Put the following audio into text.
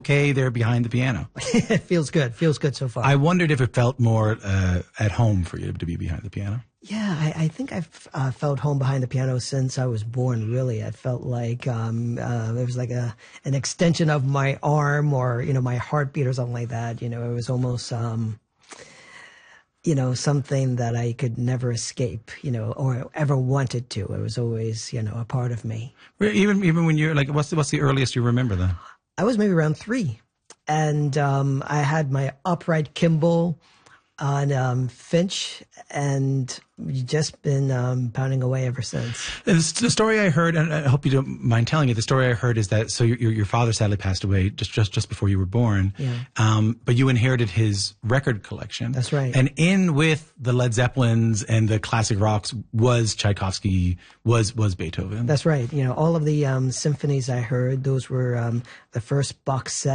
okay there behind the piano. It feels good. Feels good so far. I wondered if it felt more at home for you to be behind the piano. Yeah, I think I've felt home behind the piano since I was born, really. I felt like it was like an extension of my arm or, my heartbeat or something like that. It was almost, something that I could never escape, or ever wanted to. It was always, a part of me. Even when you're like, what's the earliest you remember then? I was maybe around 3. And I had my upright Kimball on Finch, and just been pounding away ever since. The story I heard, and I hope you don't mind telling it, the story I heard is that, so your father sadly passed away just before you were born. Yeah. But you inherited his record collection. That's right. And in with the Led Zeppelins and the classic rocks was Tchaikovsky, was Beethoven. That's right. All of the symphonies I heard, those were the first Bach set.